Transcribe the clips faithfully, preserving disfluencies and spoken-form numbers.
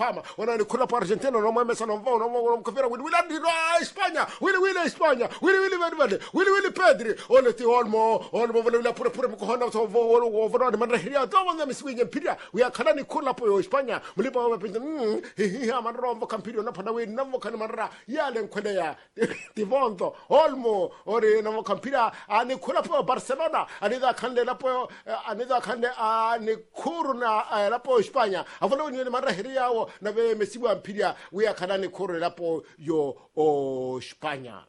Pama, wana ni kula pa Argentina, no mweme sana mvao, no mweme mkafira, wili wili andi, Espanya, wili wili Espanya, wili wili vede vede, wili wili Pedri, ole ti olmo, olmo vile wili pure pure mkuhona, so vole vole, manra hiria, to wanga misiwije mpiria, wia kana ni kula po Espanya, mlipa wame pinta, mm, hihiha manra mvo kampirio, napana wili namo kani manra, yale mkwene ya, ti vonto, olmo, ori namo kampiria, ani kula po Barcelona, anida kande lapo, anida kande, ani kuruna, lapo Espanya, avolo ni manra hiria, na ve mesibu ampiria wea kanani kore lapo yo o Espanya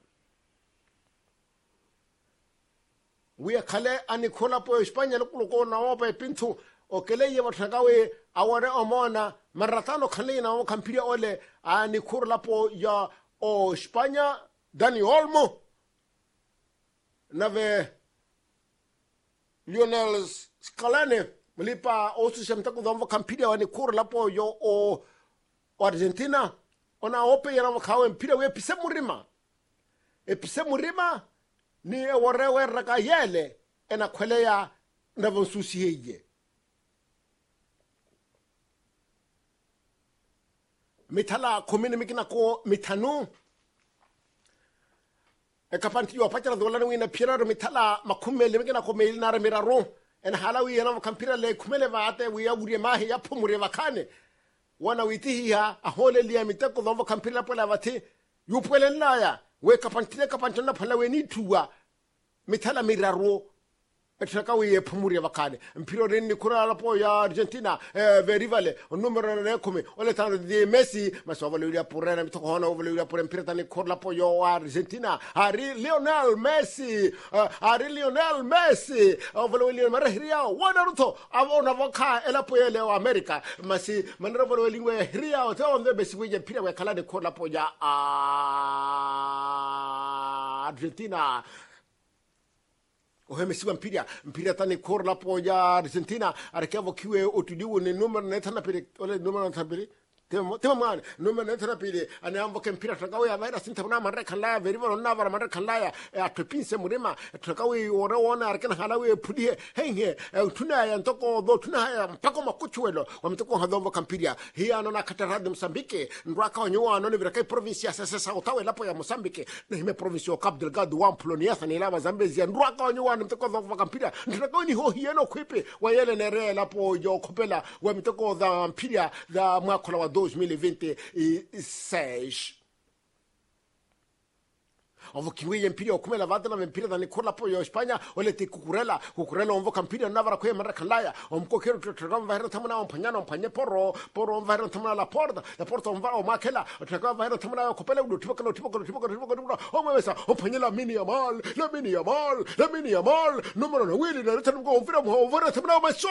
wea kale ani kola po Espanya luko na opa pintu okele ye watagawe aware omona maratano kale na o kampiria ole ani kore lapo ya o Espanya Dani Olmo na ve Lionel Scaloni mlipa osu shamtaku dhamvo kampiria wani kore lapo yo o Argentina ona ope yana makawe mpira we pise murima e pise murima ni e warewe raka yele ena kwelea na vonsusi heye mitala komine mikina ko mitanu e kapanti yo pachara dolana wina piraro mitala makumele mikina ko meili nara miraro ena halawi yana makampira le kumele vaate wiya uri mahi ya pumure vakane wana witihiha ahole liya mitako dhambo kampila pala vati yupwele naya we kapantile kapantana pala we nituwa mitala miraro etraka we pumuri vakane mpiro rini kura lapo ya Argentina eh, verivale numero ne kumi ole tano di Messi maso vole ya purena mitoko hona vole ya pure mpiro tani kura lapo yo Argentina ari Lionel Messi uh, ari Lionel Messi vole ya marhiria wana ruto avona voka elapo yele wa America masi manero vole lingwe hiria o to mbe Messi we mpiro we kala de kura lapo ya uh, Argentina ohe siwa mpiria mpiria tani kor la po ya Argentina arekevo kiwe otudiwo ni numero netana pire ole numero netana pire tema tema man numero netana pire ane ambo ke mpira trakawe ya vaira sinta na mare kala verivo na vara mare kala ya atopinse murima trakawe ora wona arkena halawe pudie henhe tuna ya ntoko do tuna ya mpako makuchuelo wa mtoko hadhombo kampiria hii anona katarade Mozambique ndwaka onyo anone virakai provincia sasa sasa utawe lapo ya Mozambique na hime provincia Cabo Delgado wa Mpoloniasa ni lava Zambezia ndwaka onyo wana mtoko dhambo kampiria ndwaka ni ho hieno kwipe wa yele nere lapo yo kopela wa mtoko dha mpiria dha mwaka wa dois mil e vinte e seis ovo kiwe mpira okumela vadana mpira dani kola po yo Espanya ole ti kukurela kukurela omvo kampira navara kwe mara kalaya omkokero tutram vahera tamana ompanyana ompanye poro poro vahera tamana la porta la porta omva o makela tutram vahera tamana kopela udo tipoko no tipoko tipoko tipoko omwesa ompanyela mini ya mal la mini ya mal la mini ya mal numero no wili na tanu go omvira mo vahera tamana maso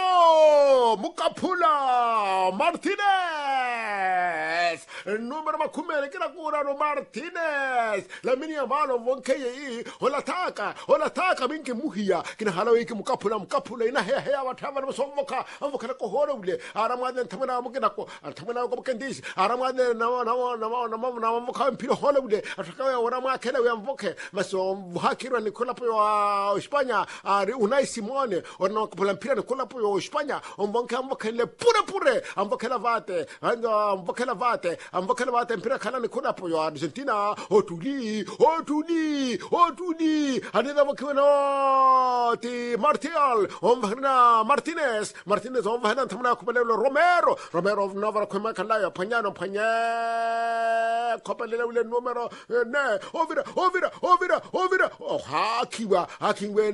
mukapula Martinez numero makumele kila kura no Martinez la mini ya mal vonkeye hola taka hola taka minke muhia kina halawe ki mukapula mukapula ina he he watava no somoka amvoka ko horo ule aramade tamana mukina ko tamana ko kendisi aramade na na na na na muka mpiro holo ule atakawe ora makele we mvoke maso hakiro ni kula po wa Espanya ari Unai Simone ona ko mpira ni kula po wa Espanya ombonka amvoka le pure pure amvoka la vate ando amvoka la vate amvoka la vate mpira kana ni kula po wa Argentina otuli otuli otuli anida mokino ti Martial omvana Martinez Martinez omvana tamna kupelelo Romero Romero nova kuma kala panyano panye kopelelo ule numero ne ovira ovira ovira ovira oh hakiwa hakiwe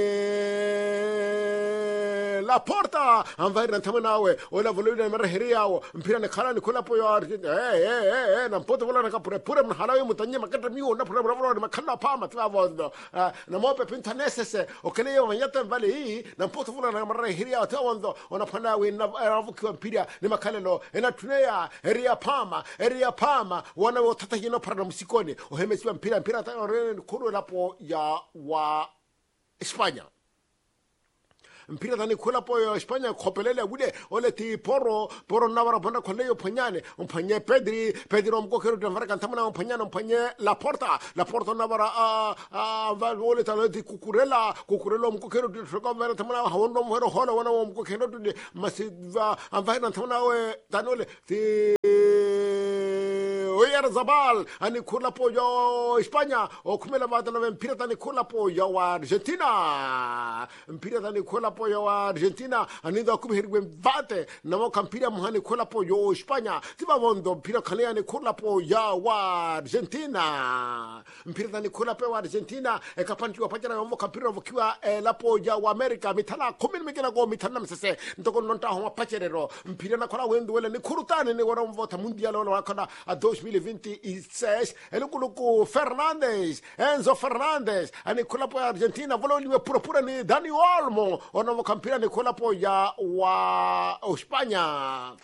ne la porta amvana tamna we ola volume merheria mpira ne kala ni kula po yo eh eh eh na poto vola na pure pure mhalawe mutanye makata miu na pure pure makala pama tlavando na mope pintanesese okele yo manyata vale hii na poto vola na merheria tawando ona panawe na avukiwa mpira ni makalelo ena tunea area pama area pama wana wotata hino para msikoni ohemesiwa mpira mpira ta kuru lapo ya wa Espanya mpira tani kula po España kopelele gude ole ti poro poro navara banda kolle yo panyane un panye Pedri Pedri om kokero de vara kantamana un panyane un panye Laporta Laporta navara a a va ole talo ti Cucurella Cucurella om kokero de shoka vara tamana hondo vero hola wana om kokero de masiva am va tamana we tanole ti Oyarzabal ani kula po yo España o kumela vata na mpira tani kula po yo Argentina mpira tani kula po yo Argentina ani da kubhirwe vate na mo kampira muhani kula po yo España tiba vondo mpira kale ani kula po ya wa Argentina mpira tani kula po Argentina e kapanti wa pajara mo kampira vokiwa e la po ya wa America mitala kumini mikina go mitana msese ntoko nonta ho pacherero mpira na kola wendo wele ni kurutani ni wora mvota mundial wala wakana a dois mil e vinte e seis ele colocou Fernandes Enzo Fernandes ani kula po Argentina volo liwe pura pura ni Dani Olmo ona mo kampira ni kula po ya wa España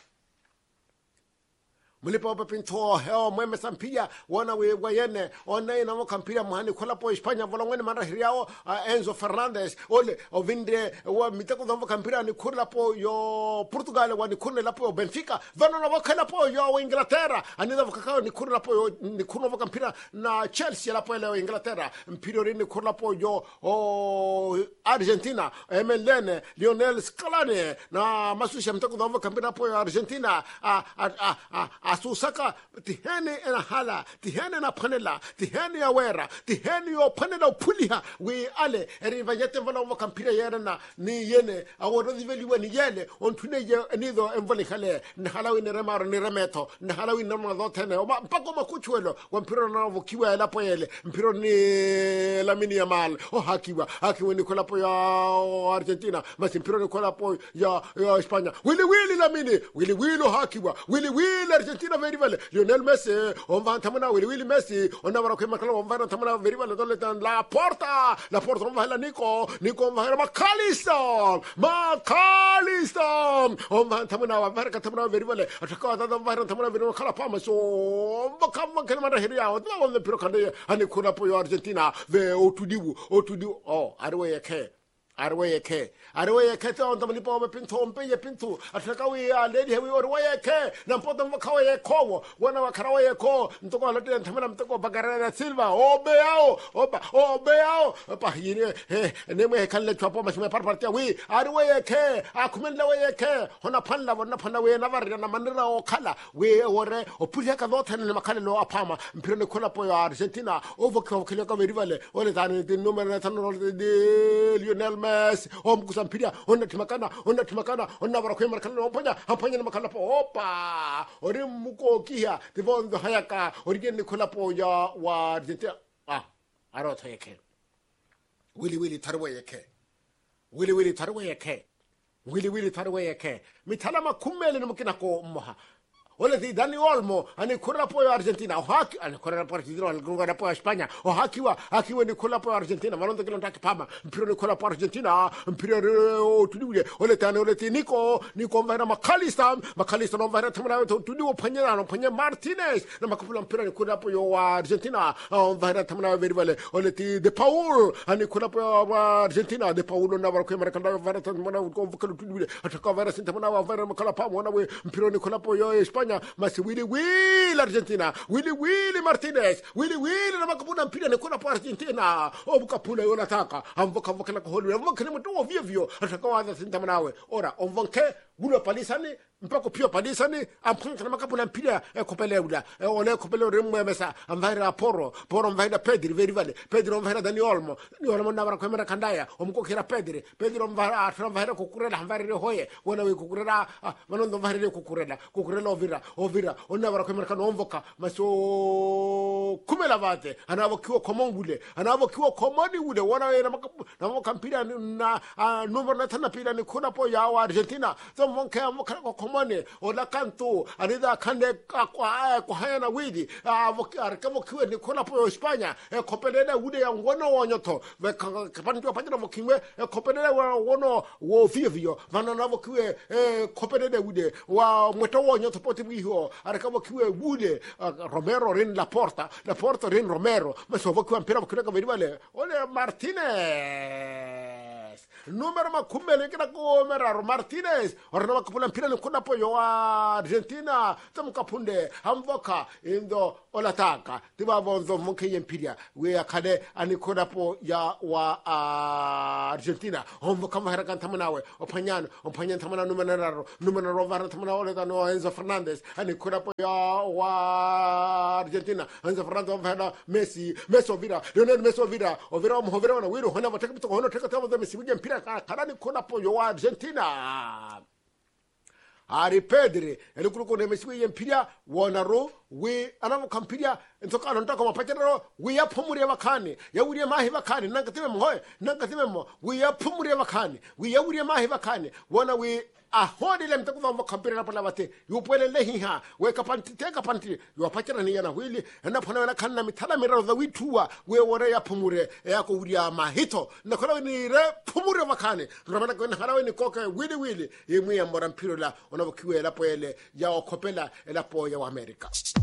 mulipa opa pinto heo mweme sampia wana we wayene ona ina mo kampira muhani kula po España volo ngene mara hiriao uh, Enzo Fernandes ole o vinde wa mitako dhambo kampira ni kula po yo Portugal wa ni kula la po Benfica vano na wakala po yo Inglaterra anida wakakao ni kula po yo ni kula kampira na Chelsea la po yo Inglaterra mpiro ni kula po yo o Argentina Emelene Lionel Scaloni na masusha mitako dhambo kampira po yo Argentina a a a, a asusaka tihene ena hala tihene na panela tihene ya wera tihene yo panela puliha we ale eriva yete vala wa kampira yera na ni yene aworo diveliwe ni yele on tune ye nido envali khale ni hala we ni remaro ni remeto ni hala we no do tene o pako makuchwelo wa mpiro na vokiwa la poele mpiro ni Lamine Yamal o hakiwa hakiwa ni kola po ya Argentina mas mpiro ni kola po ya ya España wili wili Lamine wili wili hakiwa wili wili Argentina very well Lionel Messi on va tamana Willy Willy Messi on va ko makala on va tamana very well dole tan la porta la porta on va la Nico Nico va McAllister McAllister on va tamana va ka tamana very well ataka da va tamana very well kala pama so va kam kan mara hiria o on the pro kande ani kuna po Argentina ve o tudibu o tudibu oh arwe yake arwe yake arwe yake to on tamani po pinto on pe pinto ataka we lady we arwe yake na mpota mkawa yako wana wakarawa yako ntoko alate tamana mtoko Bagarera Silva obeao oba obeao pa yine eh nemwe kalle chapo masime par partia we arwe yake akumenda we yake hona panla wana panla we na varina na manira o kala we ore opulia ka dota ne makale lo apama mpirene kola po Argentina ovo ko kile ka rivale ole tani de numero na tano de Lionel Messi om kusampiria ona timakana ona timakana ona bara kwemara kana ompanya ampanya makala po opa ori muko kia tivondo hayaka origeni kola po ya wa Argentina ah arota yake wili wili tarwe yake wili wili tarwe yake wili wili tarwe yake mitala makumele mukina ko moha ole di Dani Olmo ani kula po Argentina o haki ani kula po Argentina al grunga po España o hakiwa hakiwa ni kula po Argentina malondo kilo ntaki pama mpiro ni kula po Argentina mpiro o tudiwe ole tane ole ti Nico Nico mvana McAllister McAllister no mvana tamana tudiwe panya no panya Martinez na makupula mpiro ni kula po Argentina o mvana tamana very well ole ti De Paul ani kula po Argentina De Paul na bara ko mara kanda mvana tamana ko vukalo tudiwe ataka vara sintamana mvana makala pama na we mpiro ni kula po España mas Willy Willy Argentina Willy Willy Martinez Willy Willy na makapuna mpira ni kuna po Argentina o bukapula yona taka amvoka vokela ko holu amvoka ni mtu ovyo vyo atakawaza sintamanawe ora onvanke gulo palisani mpako pio palisani ampunta na makapuna mpira e kopeleuda e ole kopeleu remwe mesa amvaira Porro Porro amvaira Pedri very vale Pedri amvaira Dani Olmo ni Olmo na bara kwemera kandaya omukokera Pedri Pedri amvaira amvaira kukurela amvaira hoye wona we kukurela manondo amvaira kukurela kukurela ovira ovira ona bara kwemera kanomvoka maso kumela vate anavokiwa komongule anavokiwa komoni ule wona we na makampira na number na tana pira ni kuna po ya Argentina so monke amvoka komone ola kanto anida kande kwa kwa haya na widi kama kiwe ni kuna po España e kopeleda ude ya ngono wonyoto ve kapani tu apanya vokimwe e kopeleda wono wo vivyo vana na vokiwe e kopeleda ude wa mweto wonyoto poti biho arakamo kiwe ude Romero rin la porta la porta rin Romero ma so vokiwa mpira vokiwa vale ole Martinez numero makumele kina ko meraro Martinez orna makapula mpira nikuna po yo Argentina tamkapunde hamvoka indo olataka tiba bonzo monke yempira we akade anikuna po ya wa uh, Argentina hamvoka maharakan tamanawe opanyano opanyano tamana numero numero rovara tamana oleta no Enzo Fernandez anikuna po ya wa Argentina Enzo Fernandez overa Messi Messi ovira Lionel Messi ovira ovira ovira na wiro hona bataka bitoko hona teka tawo Messi wige mpira karani kuna po yo Argentina Ari Pedri elikuluko ne Messi wige mpira wonaro we anamu kampiria ntoka anataka mapachero we yapumure bakane yawuriye mahi bakane nangatime mhoye nangatime mo we yapumure bakane we yawuriye mahi bakane wona we ahodi le mtakuva mkampira pala bate yupwele lehiha we kapanti teka panti yopachera ni yana hwili ena pona na kanna mitala miraro za witua we wore yapumure yako uriya mahito nakola ni re pumure bakane ndamana ko harawe ni koke wili wili yimwe ya mbora mpiro la onabokiwe la poele ya okopela la po ya America